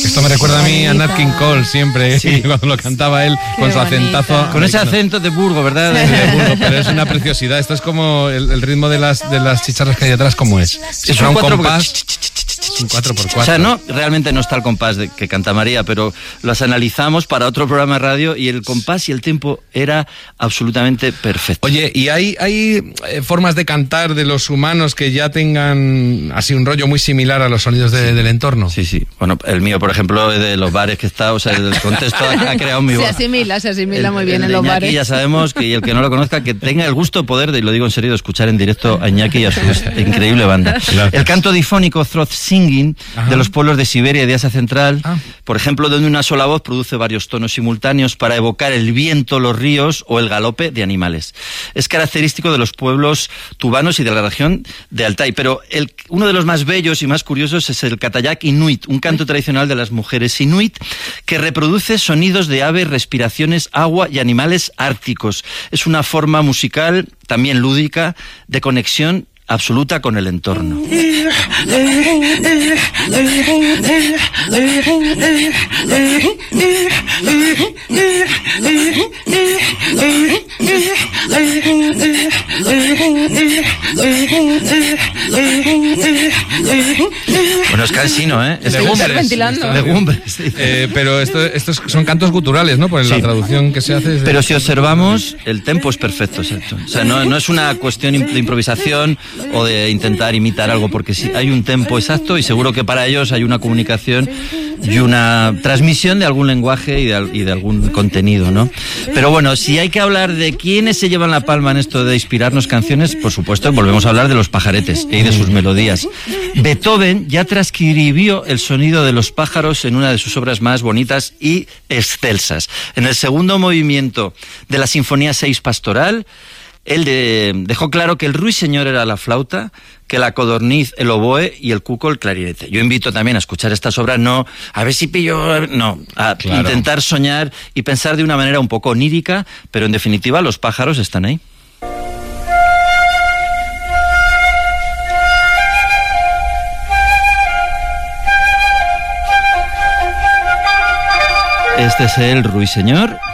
Esto me recuerda a mí a Nat King Cole siempre, sí. Cuando lo cantaba él con su acentazo. Con ese acento de Burgos, ¿verdad? Sí, de Burgos, pero es una preciosidad. Esto es como el ritmo de las chicharras que hay detrás, ¿cómo es? Es un compás. Un 4x4. O sea, realmente no está el compás que canta María, pero las analizamos para otro programa de radio y el compás y el tempo era absolutamente perfecto. Oye, ¿y hay formas de cantar de los humanos que ya tengan así un rollo muy similar a los sonidos del entorno? Sí. Bueno, el mío, por ejemplo, de los bares que está, o sea, el contexto ha creado mi voz. Se asimila muy bien en los bares. Ya sabemos que, y el que no lo conozca, que tenga el gusto poder, y lo digo en serio, de escuchar en directo a Iñaki y a su increíble banda. Gracias. El canto difónico throat singing de los pueblos de Siberia y de Asia Central, por ejemplo, donde una sola voz produce varios tonos simultáneos para evocar el viento, los ríos o el galope de animales. Es característico de los pueblos tubanos y de la región de Altai, pero uno de los más bellos y más curiosos es el Katayak Inuit, un canto tradicional de las mujeres inuit que reproduce sonidos de aves, respiraciones, agua y animales árticos. Es una forma musical, también lúdica, de conexión absoluta con el entorno. Bueno, es cansino, ¿eh? Es legumbres. Pero estos son cantos guturales, ¿no? Por la traducción que se hace. Pero si observamos, el tempo es perfecto, exacto. O sea, no es una cuestión de improvisación o de intentar imitar algo, porque sí, hay un tempo exacto y seguro que para ellos hay una comunicación y una transmisión de algún lenguaje y de algún contenido, ¿no? Pero bueno, si hay que hablar de quiénes se llevan la palma en esto de inspirarnos canciones, por supuesto, volvemos a hablar de los pajaretes y de sus melodías. Beethoven ya transcribió el sonido de los pájaros en una de sus obras más bonitas y excelsas. En el segundo movimiento de la Sinfonía 6 Pastoral, él dejó claro que el ruiseñor era la flauta, que la codorniz el oboe y el cuco el clarinete. Yo invito también a escuchar estas obras, no a ver si pillo, no, a intentar soñar y pensar de una manera un poco onírica, pero en definitiva los pájaros están ahí. Este es el ruiseñor